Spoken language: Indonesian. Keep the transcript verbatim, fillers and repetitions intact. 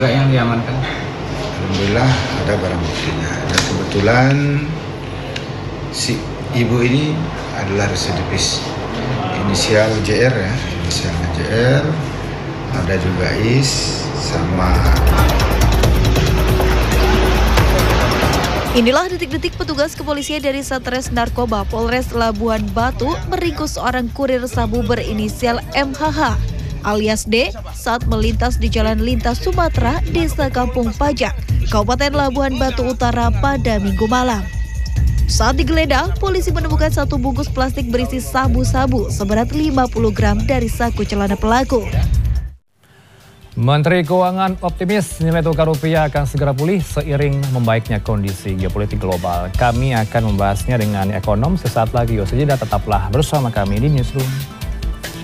Yang diamankan? Alhamdulillah ada barang buktinya. Dan kebetulan si ibu ini adalah residivis. Inisial J R ya, inisialnya J R. Ada juga Is sama. Inilah detik-detik petugas kepolisian dari Satres Narkoba Polres Labuhan Batu meringkus seorang kurir sabu berinisial M H H alias D saat melintas di Jalan Lintas Sumatera, Desa Kampung Pajak, Kabupaten Labuhan Batu Utara pada Minggu malam. Saat digeledah, polisi menemukan satu bungkus plastik berisi sabu-sabu seberat lima puluh gram dari saku celana pelaku. Menteri Keuangan optimis nilai tukar rupiah akan segera pulih seiring membaiknya kondisi geopolitik global. Kami akan membahasnya dengan ekonom sesaat lagi. Yosejeda, tetaplah bersama kami di Newsroom.